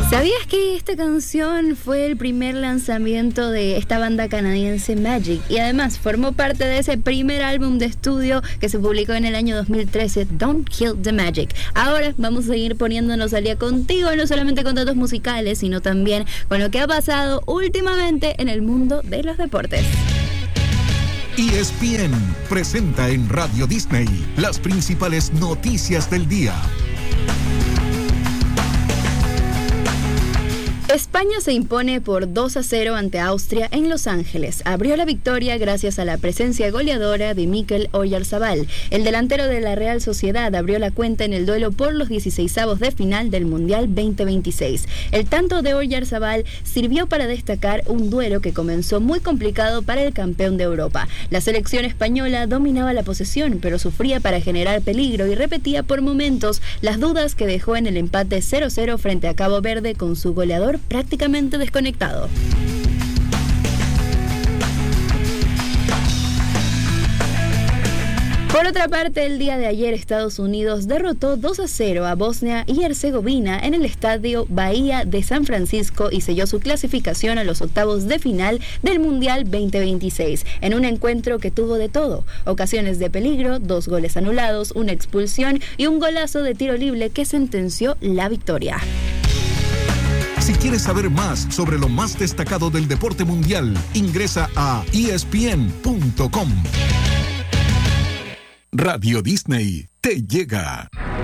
¿Sabías que esta canción fue el primer lanzamiento de esta banda canadiense Magic? Y además formó parte de ese primer álbum de estudio que se publicó en el año 2013, Don't Kill the Magic. Ahora vamos a seguir poniéndonos al día contigo, no solamente con datos musicales, sino también con lo que ha pasado últimamente en el mundo de los deportes. ESPN presenta en Radio Disney las principales noticias del día. España se impone por 2-0 ante Austria en Los Ángeles. Abrió la victoria gracias a la presencia goleadora de Mikel Oyarzabal. El delantero de la Real Sociedad abrió la cuenta en el duelo por los 16avos de final del Mundial 2026. El tanto de Oyarzabal sirvió para destacar un duelo que comenzó muy complicado para el campeón de Europa. La selección española dominaba la posesión, pero sufría para generar peligro y repetía por momentos las dudas que dejó en el empate 0-0 frente a Cabo Verde con su goleador prácticamente desconectado. Por otra parte, el día de ayer Estados Unidos derrotó 2-0 a Bosnia y Herzegovina en el estadio Bahía de San Francisco y selló su clasificación a los octavos de final del Mundial 2026, en un encuentro que tuvo de todo: ocasiones de peligro, 2 goles anulados, una expulsión y un golazo de tiro libre que sentenció la victoria. Si quieres saber más sobre lo más destacado del deporte mundial, ingresa a espn.com. Radio Disney te llega.